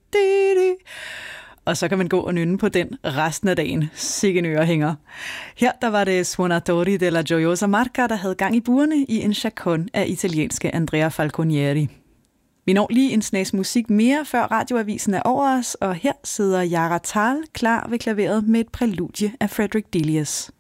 Og så kan man gå og nynne på den resten af dagen. Sikke en ørehænger. Her der var det Suonatori della Gioiosa Marca, der havde gang i burene i en chaconne af italienske Andrea Falconieri. Vi når lige en snas musik mere, før radioavisen er over os, og her sidder Yara Tal klar ved klaveret med et præludie af Frederick Delius.